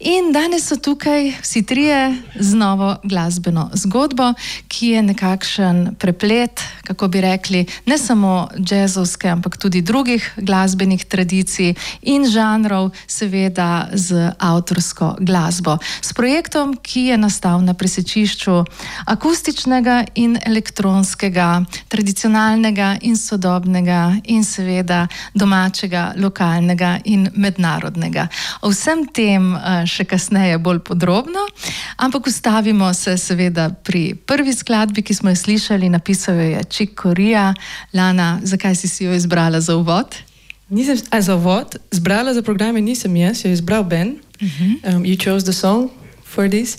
In danes so tukaj vsi trije z novo glasbeno zgodbo, ki je nekakšen preplet, kako bi rekli, ne samo džezovske, ampak tudi drugih glasbenih tradicij in žanrov, seveda z avtorsko glasbo. S projektom, ki je nastal na presečišču akustičnega in elektronskega, tradicionalnega in sodobnega in seveda domačega, lokalnega in mednarodnega. O vsem tem še kasneje bolj podrobno, ampak ustavimo se seveda pri prvi skladbi, ki smo jo slišali, napisal jo je Chick Corea. Lana, zakaj si jo izbrala za uvod? Za uvod, izbrala za programe nisem jaz, jo je izbral Ben. You chose the song for this.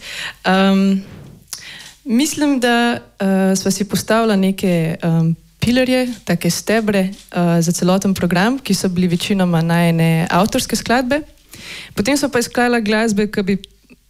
Mislim, da sva si postavila neke pilarje, take stebre za celoten program, ki so bili večinoma najne avtorske skladbe. Potem so pa iskala glasbe, ki bi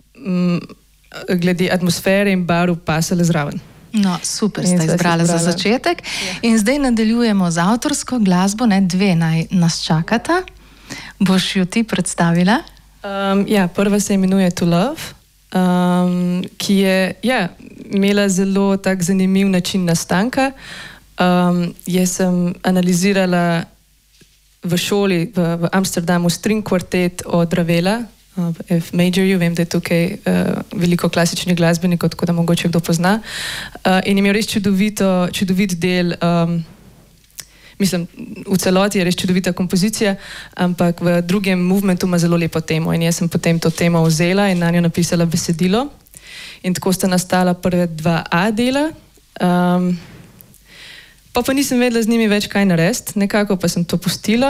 glede atmosfere in barv pasale zraven. No, super sta izbrala za začetek. In zdaj nadaljujemo z avtorsko glasbo, dve naj nas čakata. Boš jo ti predstavila? Prva se imenuje To Love, ki je imela zelo tak zanimiv način nastanka. Jaz sem analizirala v šoli v Amsterdamu string kvartet od Ravela, F majorju, vem, da je tukaj veliko klasičnih glasbenikov, tako da mogoče kdo pozna. In imel res čudovit del, mislim, v celoti je res čudovita kompozicija, ampak v drugem movementu ima zelo lepo temo in jaz sem potem to temo vzela in na njo napisala besedilo. In tako sta nastala prve dva A dela. Pa nisem vedela z njimi več kaj narediti, nekako pa sem to pustila.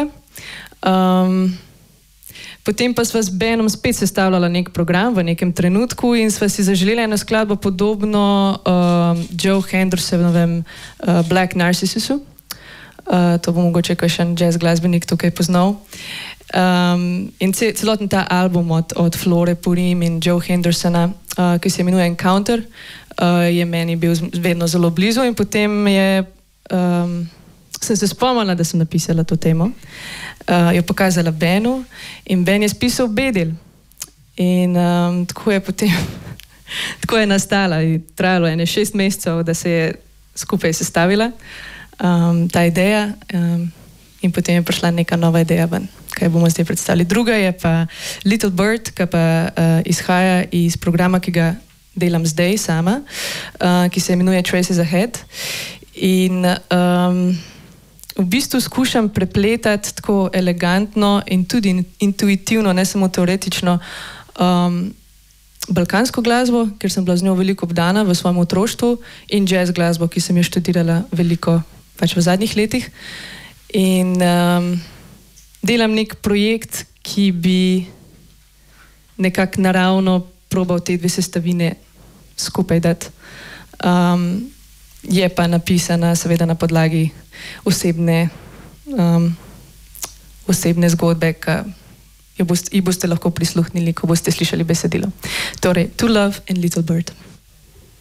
Potem pa sva z Benom spet sestavljala nek program v nekem trenutku in sva si zaželela eno skladbo podobno Joe Hendersonovem Black Narcissusu. To bo mogoče kakšen jazz glasbenik tukaj poznal. In celoten ta album od Flore Purim in Joe Hendersona, ki se imenuje Encounter, je meni bil vedno zelo blizu in potem sem se spomnila, da sem napisala to temo, jo pokazala Benu in Ben je spisal B-del in tako je potem tako je nastala in trajalo 6 mesecev, da se je skupaj sestavila ta ideja in potem je prišla neka nova ideja ven, kaj bomo zdaj predstavili. Druga je pa Little Bird, ki pa izhaja iz programa, ki ga delam zdaj sama, ki se imenuje Traces Ahead. In v bistvu skušam prepletati tako elegantno in tudi intuitivno, ne samo teoretično, balkansko glasbo, ker sem bila z njo veliko obdana v svojem otroštvu, in jazz glasbo, ki sem jo študirala veliko pač v zadnjih letih. In delam nek projekt, ki bi nekako naravno probal te dve sestavine skupaj dati. Je pa napisana seveda na podlagi osebne zgodbe, ki ji boste lahko prisluhnili, ko boste slišali besedilo. Torej, To Love and Little Bird.